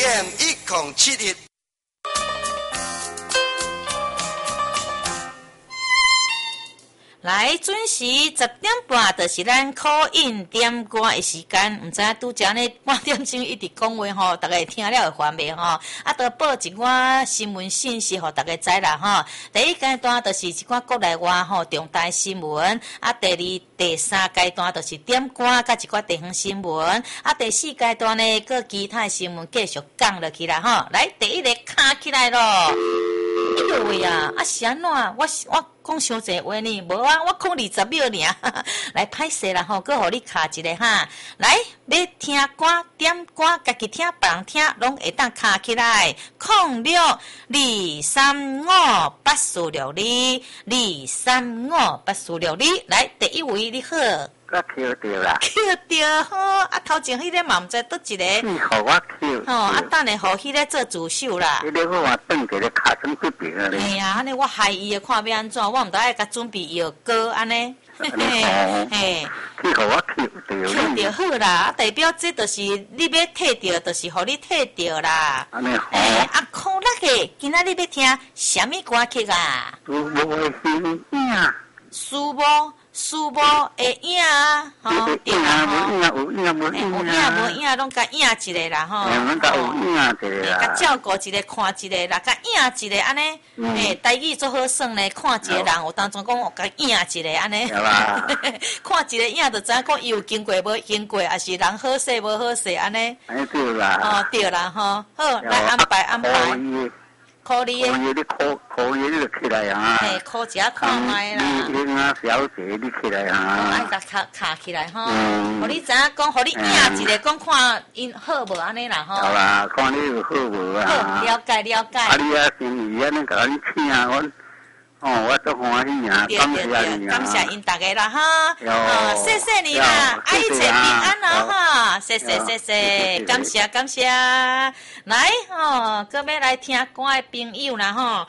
AM1071。 来准时10:30，就是咱 call in 点歌的时间。毋知影拄则呢半点钟一直讲话吼，大家听了会烦袂吼？都报一寡新闻信息，互大家知啦吼。第一阶段就是一寡国内外吼重大新闻，第二、第三阶段就是点歌甲一寡地方新闻，第四阶段呢，各其他新闻继续讲落去啦吼。来，第一个卡起来咯。叫话啊！是安怎？我讲伤济话呢，无啊，我讲20秒尔。来歹势啦吼，搁互你卡一个哈。来，要听歌点歌，家己听，别人听，拢会当卡起来。0623584262，23584262。来，第一位你好。 我捡到啦！ 捡到吼，头前迄个嘛毋知倒一个。 是，互我捡。 吼，等下互迄个做主秀啦。 迄个我转一个卡身这边啊咧。 哎呀，安尼我害伊看要安怎，我毋知爱甲准备药膏安尼。嘿， 去互我捡到。 捡到好啦，代表这就是你要摕到，就是互你摕到啦。 安尼好。 可乐个，今仔日要听什么歌曲啊？ 苏无的心影。 苏无会影啊，吼，对啦吼， 有影，拢甲影一个啦吼， 拢甲有影一个啦， 甲照顾一个，看一个啦，甲影一个安尼，台语做好耍呢，看一个人有当中讲甲影一个安尼，看一个影就知影讲伊有经过无经过，还是人好势无好势安尼， 安尼对啦， 哦对啦吼，好来安排。考你的， 你考你就起来啊！ 嘿，考一下看卖啦。 你小姐，你起来啊！ 爱甲卡起来吼，互你知影讲，互你影一个讲看因好无安尼啦吼。 好啦，看你有好无啊？ 好，了解。 啊，你啊，心意安尼甲你请我足欢喜啊！ 感谢因大家啦哈，谢谢你啦，爱一切平安啦哈，谢谢，感谢。来各要来听歌的朋友啦吼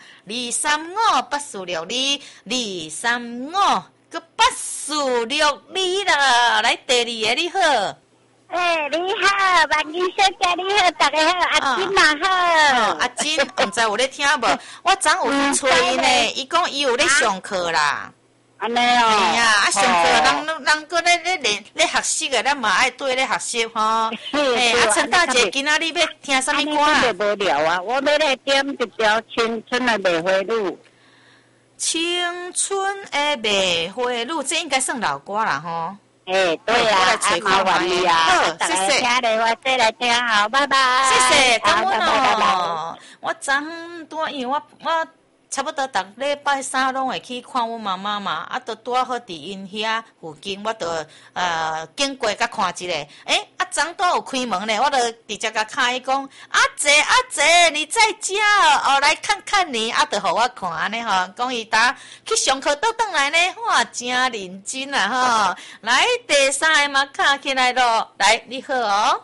，2358462，2358462啦，来第二个你好。 你好，万金小姐你好，大家好，阿金嘛好。 阿金，毋知有咧听无？我昨有去找伊呢，伊讲伊有咧上课啦。 安尼哦。 哎呀，上课人搁咧学习个，咱嘛爱对咧学习吼。陈大姐，今仔日要听啥物歌啊？ 无聊啊，我要来点一条青春的梅花鹿。 青春的梅花鹿，这应该算老歌啦吼。 对啊，麻烦你啊， 好，谢谢。 听的我再来听好，拜拜。 谢谢，感恩哦。我昨拄因为我差不多逐礼拜三拢会去看阮妈妈嘛，都拄好伫因遐附近，我就经过甲看一下。昨拄有开门咧，我就直接甲敲伊讲：阿姐，你在家哦？来看看你，就互我看安尼吼，讲伊去上课倒转来呢，哇，真认真啦吼！来第三个嘛，敲起来咯，来你好哦。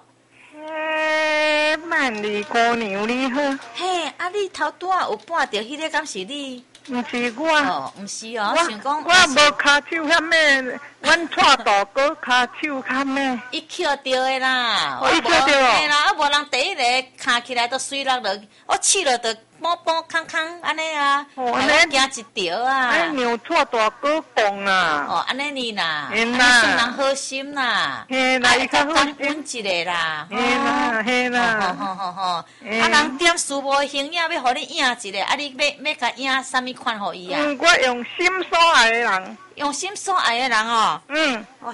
万里姑娘你好。 你头拄有伴着迄个，敢是你？ 毋是我。 毋是哦，想讲我无骹手遐咩，阮带大哥骹手较咩。 伊捡到的啦， 伊捡到哦。 嘿啦，无人第一个卡起来都水落落，我试了就摸空安尼啊，安尼惊一条啊。 娘带大哥讲啊。 安尼你啦， 嘿啦， 算人好心啦， 嘿啦，伊较好心一个啦， 嘿啦， 好，人点书无形影要互你影一个，你要甲影啥物款互伊啊？ 我用心所爱的人。 用心所爱的人哦。